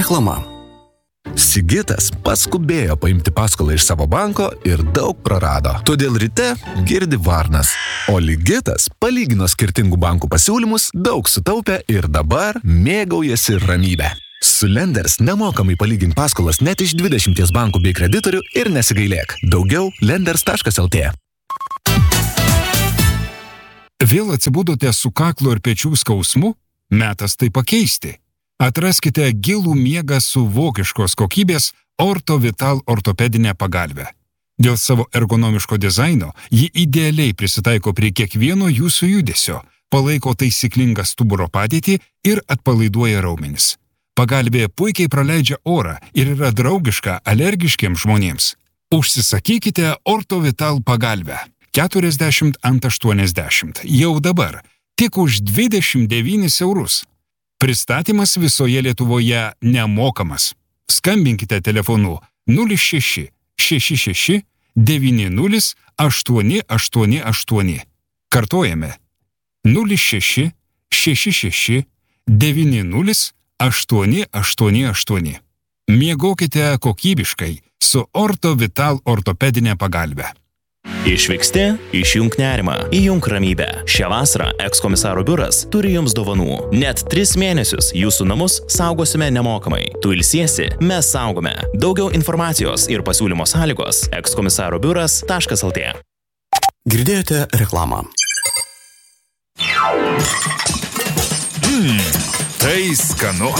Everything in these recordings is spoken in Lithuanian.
Reklama. Sigitas paskubėjo paimti paskolą iš savo banko ir daug prarado. Todėl ryte girdi varnas. O Ligitas palygino skirtingų bankų pasiūlymus, daug sutaupė ir dabar mėgaujasi ramybę. Su Lenders nemokamai palygink paskolas net iš 20 bankų bei kreditorių ir nesigailėk. Daugiau lenders.lt. Vėl atsibudote su kaklo ir pečių skausmu? Metas tai pakeisti. Atraskite gilų miegą su vokiškos kokybės Orto Vital ortopedinę pagalvę. Dėl savo ergonomiško dizaino ji idealiai prisitaiko prie kiekvieno jūsų judesio, palaiko taisyklingą stuburo padėtį ir atpalaiduoja raumenis. Pagalvė puikiai praleidžia orą ir yra draugiška alergiškiems žmonėms. Užsisakykite Orto Vital pagalvę 40 ant 80 jau dabar, tik už 29 eurus. Pristatymas visoje Lietuvoje nemokamas. Skambinkite telefonu 06 66 90 888. Kartojame 06 66 90 888. Miegokite kokybiškai su Orto Vital ortopedinė pagalvė. Išvyksti, išjunk nerimą, įjunk ramybę. Šią vasarą ekskomisaro biuras turi jums dovanų. Net 3 mėnesius jūsų namus saugosime nemokamai. Tu ilsiesi, mes saugome. Daugiau informacijos ir pasiūlymo sąlygos ekskomisarobiuras.lt. Girdėjote reklamą. Tai skanu.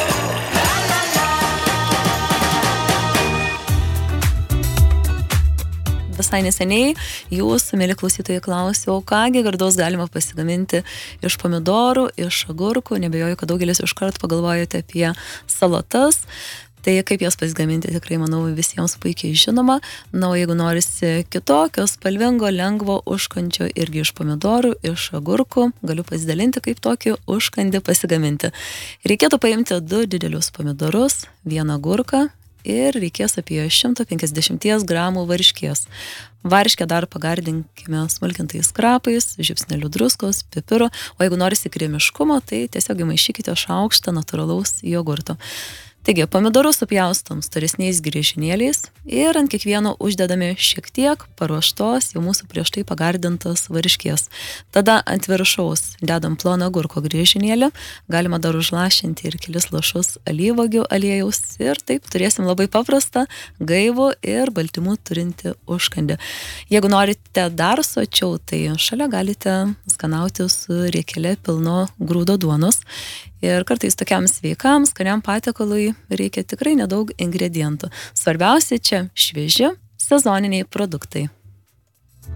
Visai neseniai jūs, mėly klausytojai, klausiau, kągi gardaus galima pasigaminti iš pomidorų, iš agurkų. Nebejoju, kad daugelis iškart pagalvojote apie salotas. Tai kaip jas pasigaminti, tikrai, manau, visiems puikiai žinoma. Na, o jeigu norisi kitokio, spalvingo, lengvo užkandžio irgi iš pomidorų, iš agurkų, galiu pasidalinti, kaip tokį užkandį pasigaminti. Reikėtų paimti 2 didelius pomidorus, 1 agurką, ir reikės apie 150 gramų varškės. Varškę dar pagardinkime smulkintais krapais, žiupsneliu druskos, pipiro, o jeigu norisi kremiškumo, tai tiesiog įmaišykite šaukštą natūralaus jogurto. Taigi, pomidorus supjaustom storesniais griežinėliais ir ant kiekvieno uždedame šiek tiek paruoštos jau mūsų prieš tai pagardintos varškės. Tada ant viršaus dedam ploną agurko griežinėlį, galima dar užlašinti ir kelis lašus alyvuogių aliejaus ir taip turėsim labai paprastą, gaivų ir baltymų turinti užkandį. Jeigu norite dar sočiau, tai šalia galite skanauti su riekele pilno grūdo duonos. Ir kartais tokiam sveikam, skaniam patiekalui reikia tikrai nedaug ingredientų. Svarbiausia čia švieži sezoniniai produktai.